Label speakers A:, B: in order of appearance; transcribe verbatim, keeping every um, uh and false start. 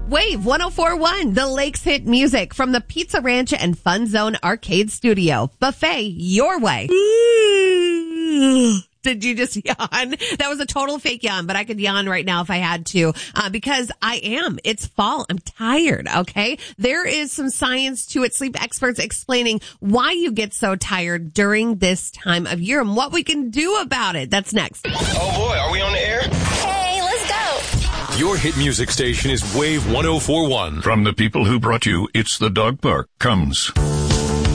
A: Wave one oh four point one, the Lakes hit music from the Pizza Ranch and Fun Zone Arcade Studio. Buffet your way. Did you just yawn? That was a total fake yawn, but I could yawn right now if I had to, uh, because I am. It's fall. I'm tired, okay? There is some science to it. Sleep experts explaining why you get so tired during this time of year and what we can do about it. That's next.
B: Oh boy, are we on the air?
C: Hey, let's go.
B: Your hit music station is Wave one oh four point one.
D: From the people who brought you It's the Dog Park comes